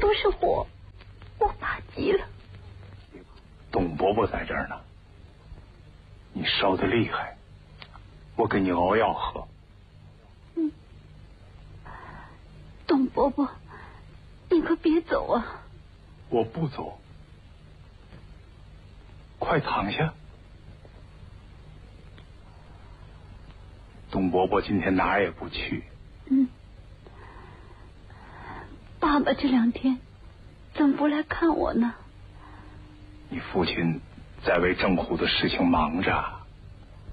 都是火，我怕极了。 董伯伯在这儿呢，你烧得厉害，我给你熬药喝。 董伯伯，你可别走啊！ 我不走，快躺下。董伯伯今天哪儿也不去。 爸爸这2天怎么不来看我呢？ 你父亲在为政府的事情忙着。